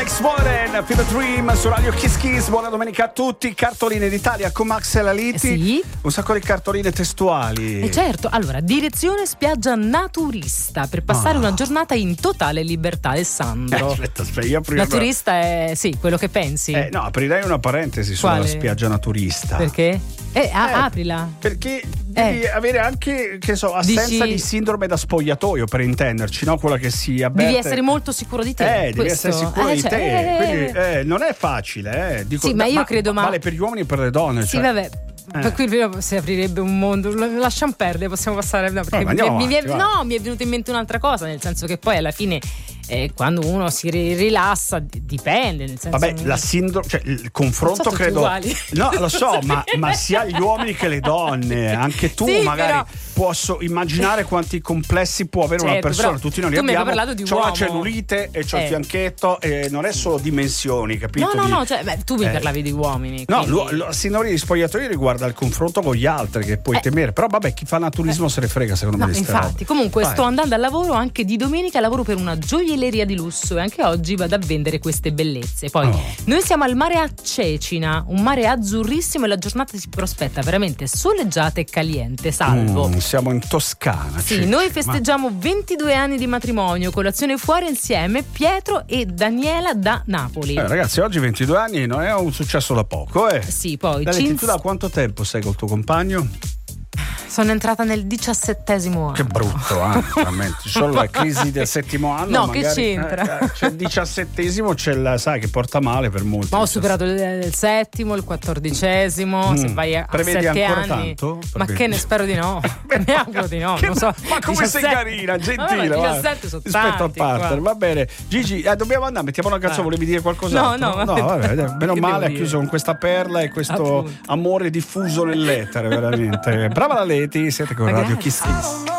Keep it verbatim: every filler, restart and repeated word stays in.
Alex Warren, Feel the Dream su Radio Kiss Kiss. Buona domenica a tutti. Cartoline d'Italia con Max e la Liti. Sì. Un sacco di cartoline testuali. E certo, allora, direzione spiaggia naturista per passare Ah. una giornata in totale libertà, Alessandro. Eh, aspetta, aspetta, io aprirei. Naturista è, sì, quello che pensi. Eh, no, aprirei una parentesi Quale? sulla spiaggia naturista. Perché? Eh, a- Eh, aprila. Perché devi Eh. avere anche, che so, assenza Dici- di sindrome da spogliatoio, per intenderci, no? Quella che si avverte. Devi essere molto sicuro di te. Eh, devi questo. essere sicuro Eh, di cioè, te. eh, Quindi eh, non è facile, eh. Dico, Sì, ma io ma, credo, ma- vale per gli uomini e per le donne. Sì, cioè. vabbè. Eh. Per cui però si aprirebbe un mondo. L- Lasciamo perdere, possiamo passare. No, perché ma andiamo mi, mi, avanti, mi- vai. no, mi è venuta in mente un'altra cosa, nel senso che poi alla fine. Eh, quando uno si ri- rilassa d- dipende, nel senso. Vabbè, la sindrome, cioè il confronto Non so, tutti credo. uguali. No, lo so, ma, ma sia gli uomini che le donne. Anche tu Sì, magari però- posso immaginare quanti complessi può avere una Certo, persona. però Tutti noi li tu mi hai abbiamo. parlato di C'ho la uomo. cellulite e c'ho il Eh. fianchetto, e non è solo dimensioni, capito? No, no, Di- no, cioè, beh, tu mi Eh. parlavi di uomini. No, quindi- lo- lo- la sindrome di spogliatoio riguarda il confronto con gli altri che puoi Eh. temere. Però vabbè, chi fa naturismo se ne frega, secondo No, me. di sta infatti, roba. comunque Vai. sto andando al lavoro anche di domenica, lavoro per una gioielleria di lusso e anche oggi vado a vendere queste bellezze. Poi Oh. noi siamo al mare a Cecina, un mare azzurrissimo e la giornata si prospetta veramente soleggiata e caliente, salvo. Mm, siamo in Toscana. Sì, cioè, noi ma- festeggiamo ventidue anni di matrimonio, colazione fuori insieme, Pietro e Daniela da Napoli. Eh, ragazzi, oggi ventidue anni non è un successo da poco, eh. Sì, poi Dani, Cinz- tu da quanto tempo sei col tuo compagno? sono entrata nel diciassettesimo anno. Che brutto, eh, veramente. Ci sono le crisi del settimo anno. No, magari, che c'entra? eh, c'è il diciassettesimo, c'è il, sai, che porta male per molti. Ma ho superato il, il settimo, il quattordicesimo, se Mm. vai a, a Prevedi sette ancora anni. tanto? Ma Prevedi. che ne spero di no. Ne auguro di no. Che- non so. ma come sei diciassette carina, gentile. Vabbè, ma va. diciassette sono Rispetto al tanti, partner, guarda. va bene. Gigi, eh, dobbiamo andare, mettiamo una canzone, Eh. volevi dire qualcos'altro? No, no, no vabbè. vabbè, dai, meno Che male devo ha dire? chiuso con questa perla e questo Appunto. amore diffuso nell'etere, veramente. Brava la Leti, siete con Radio Magari. Kiss Kiss.